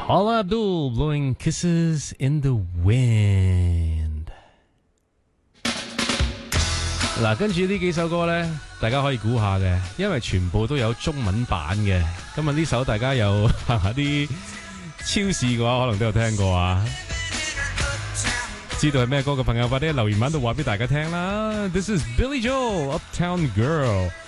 Paula Abdul blowing kisses in the wind。嗱，跟住呢幾首歌呢，大家可以估下嘅，因為全部都有中文版嘅。今日呢首大家有行下啲超市嘅話，可能都有聽過啊。知道係咩歌嘅朋友，快啲留言版度話俾大家聽啦。This is Billy Joel, Uptown Girl。